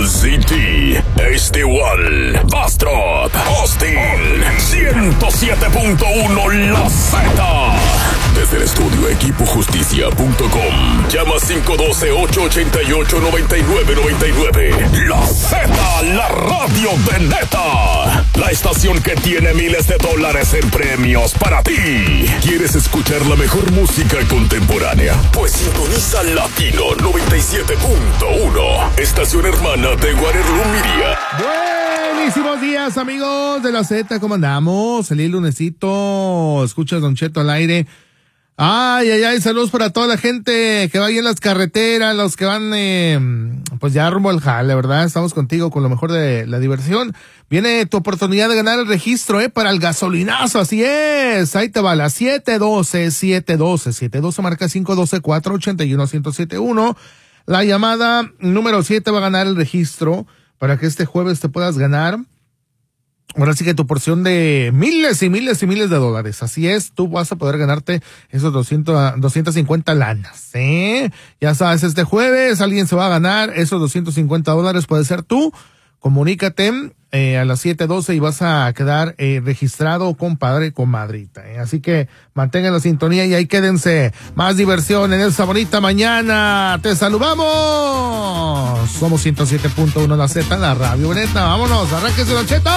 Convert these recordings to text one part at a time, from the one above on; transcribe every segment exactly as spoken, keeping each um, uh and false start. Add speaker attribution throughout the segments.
Speaker 1: City, Este One, Bastrop, Austin, ciento siete punto uno La Z. Desde el estudio equipo justicia punto com. Llama cinco uno dos, ocho ocho ocho, nueve nueve nueve nueve. La Z, la radio de neta. La estación que tiene miles de dólares en premios para ti. ¿Quieres escuchar la mejor música contemporánea? Pues sintoniza Latino noventa y siete punto uno. Estación hermana de Guarerlú Miria.
Speaker 2: Buenísimos días, amigos de la Z. ¿Cómo andamos? Feliz lunesito. Escuchas Don Cheto al aire. Ay, ay, ay, saludos para toda la gente que va ahí en las carreteras, los que van, eh, pues ya rumbo al jale, ¿verdad? Estamos contigo con lo mejor de la diversión. Viene tu oportunidad de ganar el registro, eh, para el gasolinazo, así es. Ahí te va la siete doce, siete doce, siete doce marca cinco uno dos, cuatro ocho uno, uno cero siete uno. La llamada número siete va a ganar el registro para que este jueves te puedas ganar. Ahora sí que tu porción de miles y miles y miles de dólares. Así es, tú vas a poder ganarte esos doscientos, doscientas cincuenta lanas, ¿eh? Ya sabes, este jueves alguien se va a ganar esos doscientos cincuenta dólares, puede ser tú. Comunícate eh, a las siete doce y vas a quedar eh, registrado, compadre, comadrita, ¿eh? Así que mantengan la sintonía y ahí quédense. Más diversión en esta bonita mañana. ¡Te saludamos! Somos ciento siete punto uno La Z, la radio bonita. Vámonos, arránquese, Don Cheto.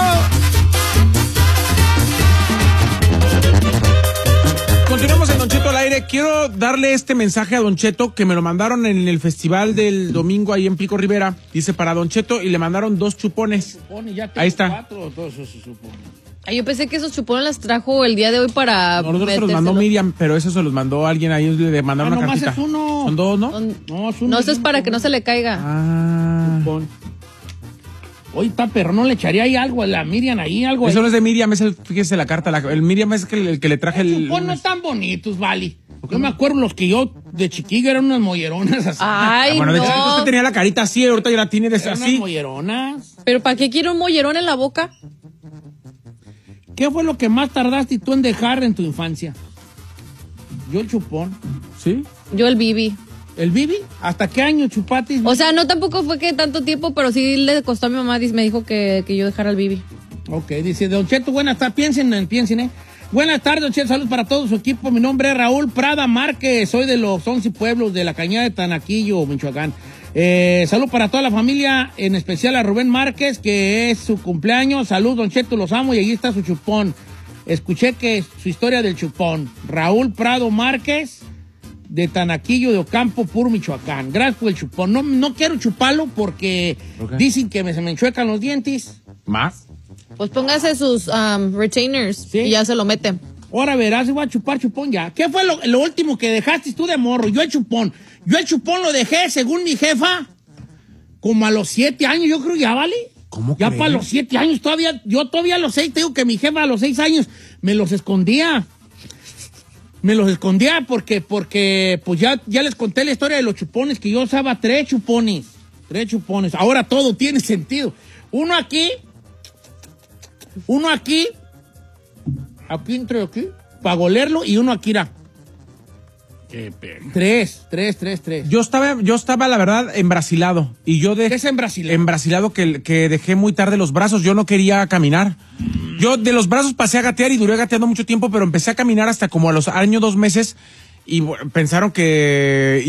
Speaker 3: Continuamos en Don Cheto al aire. Quiero darle este mensaje a Don Cheto que me lo mandaron en el festival del domingo ahí en Pico Rivera. Dice para Don Cheto y le mandaron dos chupones.
Speaker 4: Chupones, ya
Speaker 3: ahí está.
Speaker 4: Cuatro, todos esos chupones.
Speaker 5: Ay, yo pensé que esos chupones las trajo el día de hoy para.
Speaker 3: Nosotros se los mandó Miriam, pero eso se los mandó alguien ahí, le mandaron
Speaker 4: ah,
Speaker 3: una
Speaker 4: nomás
Speaker 3: cartita.
Speaker 4: Es uno.
Speaker 3: Son dos, ¿no?
Speaker 5: Son,
Speaker 4: no, es uno.
Speaker 5: No, eso es para que no se le caiga.
Speaker 3: Ah.
Speaker 4: Chupón. Oye, está, pero no le echaría ahí algo a la Miriam ahí, algo
Speaker 3: Eso
Speaker 4: ahí.
Speaker 3: no es de Miriam, es el, fíjese la carta, la, el Miriam es el, el que le traje el...
Speaker 4: Los chupones no están bonitos, vale. Yo me acuerdo los que yo de chiquillo eran unas molleronas así.
Speaker 5: Ay,
Speaker 3: ah, bueno,
Speaker 5: no.
Speaker 3: de chiquito usted tenía la carita así, ahorita ya la tiene de
Speaker 4: eran
Speaker 3: así.
Speaker 4: unas molleronas.
Speaker 5: ¿Pero para qué quiere un mollerón en la boca?
Speaker 4: ¿Qué fue lo que más tardaste tú en dejar en tu infancia? Yo el chupón.
Speaker 3: ¿Sí?
Speaker 5: Yo el Bibi.
Speaker 4: ¿El Bibi? ¿Hasta qué año chupatis?
Speaker 5: O sea, no tampoco fue que tanto digo, pero sí le costó a mi mamá, me dijo que, que yo dejara el Bibi.
Speaker 4: Ok, dice Don Cheto, buenas tardes, piensen, piensen, ¿eh? Buenas tardes, Don Cheto, saludos para todo su equipo. Mi nombre es Raúl Prada Márquez, soy de los once pueblos de la Cañada de Tanaquillo, Michoacán. Eh, salud para toda la familia, en especial a Rubén Márquez, que es su cumpleaños. Salud, Don Cheto, los amo y allí está su chupón. Escuché que su historia del chupón. Raúl Prado Márquez, de Tanaquillo de Ocampo, puro Michoacán. Gracias por el chupón. No, no quiero chuparlo porque okay. Dicen que me, se me enchuecan los dientes.
Speaker 3: ¿Más?
Speaker 5: Pues póngase sus um, retainers, ¿sí? Y ya se lo mete.
Speaker 4: Ahora verás, voy a chupar chupón ya. ¿Qué fue lo, lo último que dejaste tú de morro? Yo el chupón. Yo el chupón lo dejé, según mi jefa, como a los siete años, yo creo ya, ¿vale?
Speaker 3: ¿Cómo
Speaker 4: Ya
Speaker 3: crees?
Speaker 4: para los siete años todavía, yo todavía a los seis, te digo que mi jefa a los seis años me los escondía. Me los escondía porque, porque, pues ya, ya les conté la historia de los chupones, que yo usaba tres chupones. Tres chupones. Ahora todo tiene sentido. Uno aquí, uno aquí, aquí entre aquí, para golerlo, y uno aquí era.
Speaker 3: Qué pena.
Speaker 4: Tres, tres, tres, tres.
Speaker 3: Yo estaba, yo estaba, la verdad, embrasilado. Y yo de,
Speaker 4: ¿Qué es embrasilado?
Speaker 3: Embrasilado que, que dejé muy tarde los brazos. Yo no quería caminar. Yo de los brazos pasé a gatear y duré gateando mucho tiempo, pero empecé a caminar hasta como a los años, dos meses. Y bueno, pensaron que